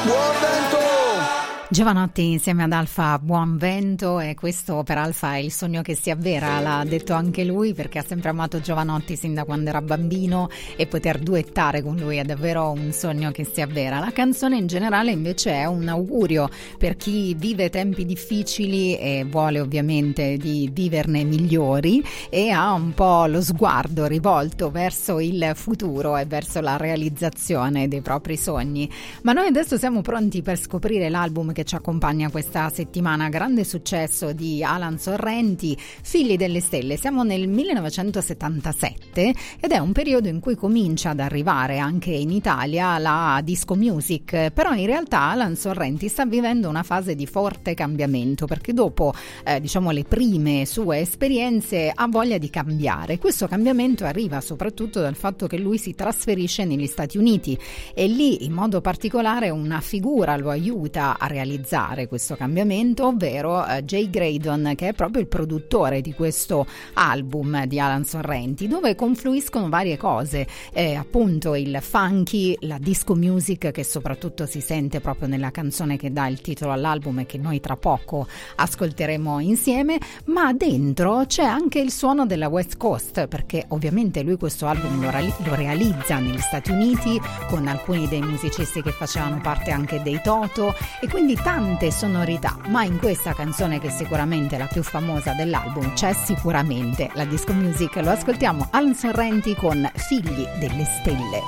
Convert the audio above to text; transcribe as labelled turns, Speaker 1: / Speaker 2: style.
Speaker 1: Buon vento!
Speaker 2: Giovanotti insieme ad Alfa, buon vento, e questo per Alfa è il sogno che si avvera, l'ha detto anche lui, perché ha sempre amato Giovanotti sin da quando era bambino e poter duettare con lui è davvero un sogno che si avvera. La canzone in generale invece è un augurio per chi vive tempi difficili e vuole ovviamente di viverne migliori e ha un po' lo sguardo rivolto verso il futuro e verso la realizzazione dei propri sogni. Ma noi adesso siamo pronti per scoprire l'album che ci accompagna questa settimana, grande successo di Alan Sorrenti, Figli delle Stelle. Siamo nel 1977 ed è un periodo in cui comincia ad arrivare anche in Italia la disco music, però in realtà Alan Sorrenti sta vivendo una fase di forte cambiamento, perché dopo le prime sue esperienze ha voglia di cambiare. Questo cambiamento arriva soprattutto dal fatto che lui si trasferisce negli Stati Uniti e lì in modo particolare una figura lo aiuta a realizzare questo cambiamento, ovvero Jay Graydon, che è proprio il produttore di questo album di Alan Sorrenti, dove confluiscono varie cose, appunto il funky, la disco music, che soprattutto si sente proprio nella canzone che dà il titolo all'album e che noi tra poco ascolteremo insieme, ma dentro c'è anche il suono della West Coast, perché ovviamente lui questo album lo realizza negli Stati Uniti con alcuni dei musicisti che facevano parte anche dei Toto, e quindi tante sonorità, ma in questa canzone, che sicuramente è la più famosa dell'album, c'è sicuramente la disco music. Lo ascoltiamo, Alan Sorrenti con Figli delle Stelle.